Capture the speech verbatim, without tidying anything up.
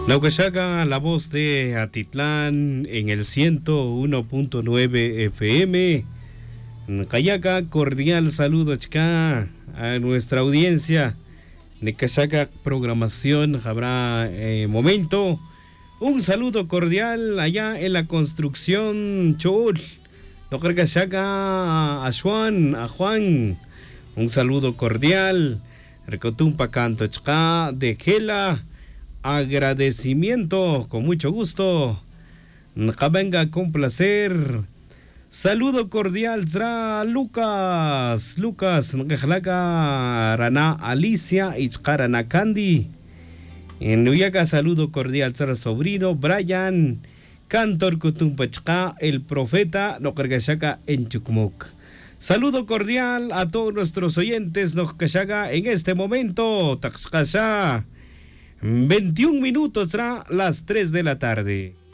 Naucachaga, la voz de Atitlán en el ciento uno punto nueve F M. Cayaca, cordial saludo chica a nuestra audiencia. Necachaga programación habrá eh, momento. Un saludo cordial allá en la construcción Chol. Nocachaga a Juan, a Juan. Un saludo cordial. Recotumpa canto chica de Gela. Agradecimiento, con mucho gusto. Venga con placer. Saludo cordial tra Lucas. Lucas, Ngejalaka, Rana Alicia, Ichkarana Candy. En Nuyaca, saludo cordial tra sobrino Brian. Cantor Kutumpachka, el profeta, Nocargashaka en Chukmuk. Saludo cordial a todos nuestros oyentes, Nokashaga, en este momento. Taxkasha. veintiún minutos tras las tres de la tarde.